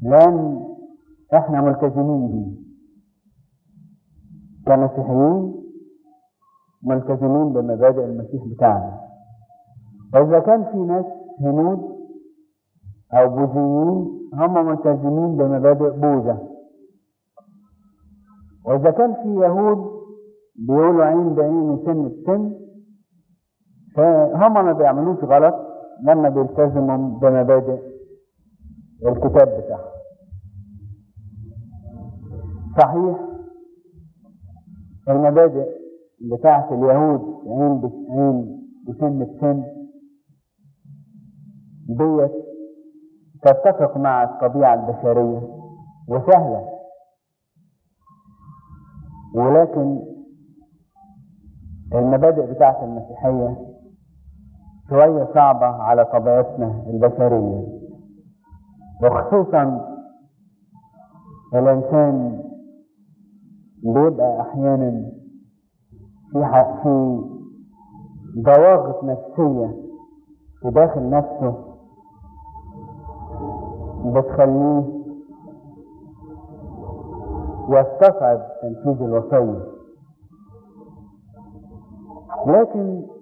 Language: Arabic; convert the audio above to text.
لأن احنا ملتزمين بيه كمسيحيين، ملتزمين بمبادئ المسيح بتاعنا. وإذا كان في ناس هنود أو بوذيين هم ملتزمين بمبادئ بوذا، وإذا كان في يهود بيقولوا عين بعين وسن بسن، فهم ما بيعملوش غلط لما بيلتزموا بمبادئ الكتاب بتاعهم. صحيح المبادئ بتاعت اليهود عين بعين وسن بسن ديت تتفق مع الطبيعة البشرية وسهلة، ولكن المبادئ بتاعت المسيحية شوية صعبة على طبيعتنا البشرية، وخصوصا الإنسان بيبقى أحيانا في ضواغط نفسية في داخل نفسه بتخليه يستصعب تنفيذ الوصية. لكن